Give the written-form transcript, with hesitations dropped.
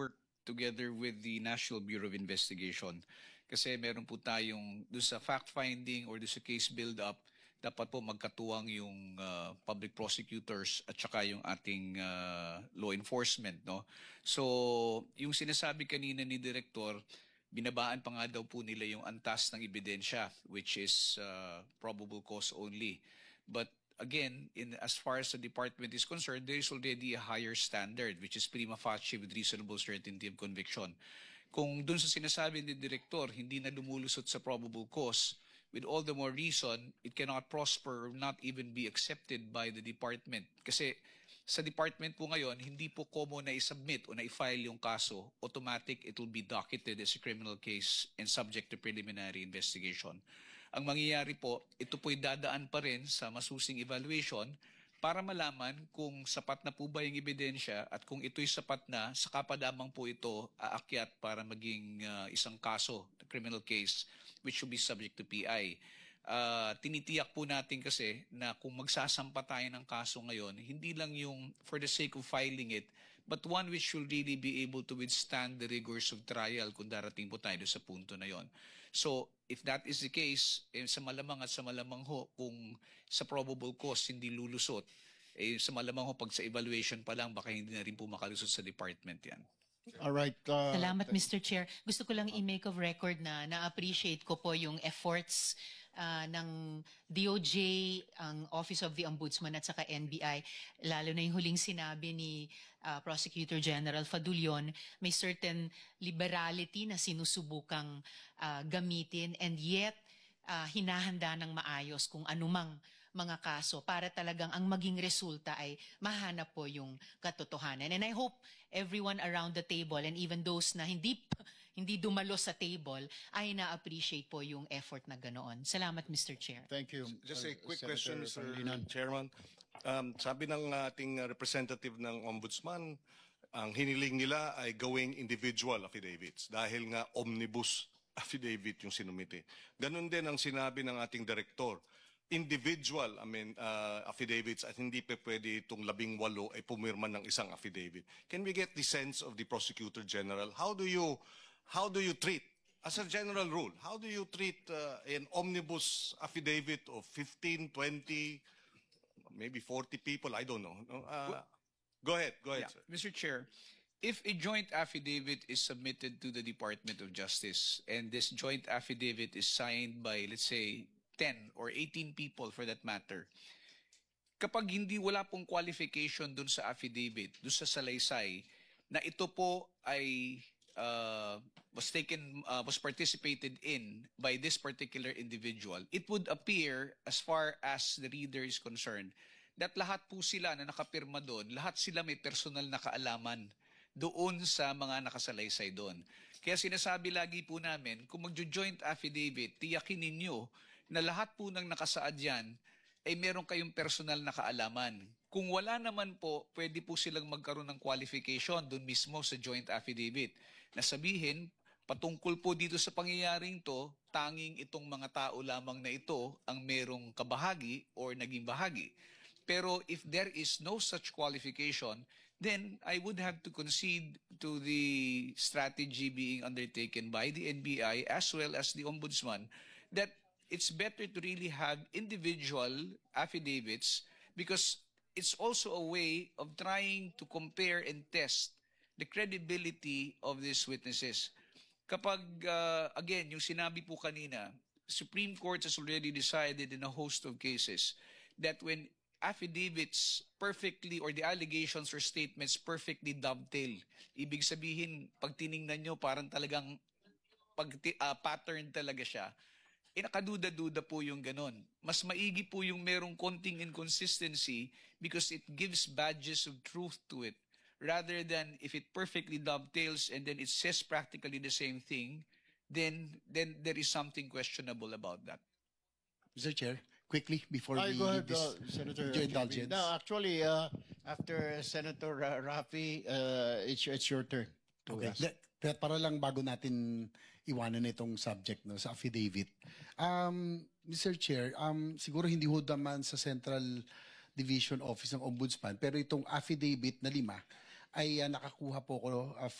work together with the National Bureau of Investigation. Kasi meron po tayong doon sa fact-finding or doon sa case build-up, dapat po magkatuwang yung public prosecutors at saka yung ating law enforcement. No? So, yung sinasabi kanina ni Director, binabaan pa nga daw po nila yung antas ng ebidensya, which is probable cause only. But again, as far as the department is concerned, there is already a higher standard, which is prima facie with reasonable certainty of conviction. Kung dun sa sinasabi ni Director, hindi na lumulusot sa probable cause, with all the more reason, it cannot prosper or not even be accepted by the department. Kasi sa department po ngayon, hindi po common na i-submit o na i-file yung kaso. Automatic, it will be docketed as a criminal case and subject to preliminary investigation. Ang mangyayari po, ito po'y dadaan pa rin sa masusing evaluation para malaman kung sapat na po ba yung ebidensya at kung ito'y sapat na, saka pa lamang po ito aakyat para maging isang kaso, criminal case, which will be subject to PI. Tinitiyak po natin kasi na kung magsasampa tayo ng kaso ngayon, hindi lang yung for the sake of filing it, but one which will really be able to withstand the rigors of trial kung darating po tayo sa punto na yon. So, if that is the case, sa malamang at sa malamang ho, kung sa probable cause hindi lulusot, sa malamang ho, pag sa evaluation pa lang, baka hindi na rin po makalusot sa department yan. All right. Salamat, Mr. Chair. Gusto ko lang i-make of record na na-appreciate ko po yung efforts ng DOJ, ang Office of the Ombudsman at saka NBI, lalo na yung huling sinabi ni Prosecutor General Fadulion, may certain liberality na sinusubukang gamitin and yet hinahanda ng maayos kung anumang mga kaso para talagang ang maging resulta ay mahanap po yung katotohanan. And I hope everyone around the table and even those na hindi dumalo sa table ay na-appreciate po yung effort na ganoon. Salamat, Mr. Chair. Thank you. Just a quick Senator question, Mr. Pangilinan. Chairman. Sabi ng ating representative ng Ombudsman, ang hiniling nila ay gawing individual affidavits dahil nga omnibus affidavit yung sinumite. Ganon din ang sinabi ng ating director. Individual affidavits at hindi pa pwede itong 18 ay pumirma ng isang affidavit. Can we get the sense of the Prosecutor General? How do you treat, as a general rule, how do you treat an omnibus affidavit of 15, 20, maybe 40 people? I don't know. Go ahead, Yeah. sir. Mr. Chair, if a joint affidavit is submitted to the Department of Justice and this joint affidavit is signed by, let's say, 10 or 18 people for that matter, kapag hindi wala pong qualification dun sa affidavit, dun sa salaysay, na ito po ay was participated in by this particular individual, it would appear, as far as the reader is concerned, that lahat po sila na nakapirma doon, lahat sila may personal na kaalaman doon sa mga nakasalaysay doon. Kaya sinasabi lagi po namin, kung magjo-joint affidavit, tiyakin ninyo na lahat po ng nakasaad yan ay meron kayong personal na kaalaman. Kung wala naman po, pwede po silang magkaroon ng qualification doon mismo sa joint affidavit. Na sabihin, patungkol po dito sa pangyayaring to, tanging itong mga tao lamang na ito ang merong kabahagi or naging bahagi. Pero if there is no such qualification, then I would have to concede to the strategy being undertaken by the NBI as well as the Ombudsman that it's better to really have individual affidavits because it's also a way of trying to compare and test the credibility of these witnesses. Kapag, again, yung sinabi po kanina, Supreme Court has already decided in a host of cases that when affidavits perfectly or the allegations or statements perfectly dovetail. Ibig sabihin, pag tiningnan nyo, parang talagang pattern talaga siya. Nakaduda-duda po yung ganon. Mas maigi po yung merong konting inconsistency because it gives badges of truth to it rather than if it perfectly dovetails and then it says practically the same thing, then there is something questionable about that. Mr. Chair, quickly before we Go ahead, leave this, Senator with your JP. indulgence. No, actually, after Senator Rafi, it's your turn. Okay. Para lang bago natin iwanan itong subject no, sa affidavit. Mr. Chair, siguro hindi ho naman sa Central Division Office ng Ombudsman, pero itong affidavit na 5 ay nakakuha po ko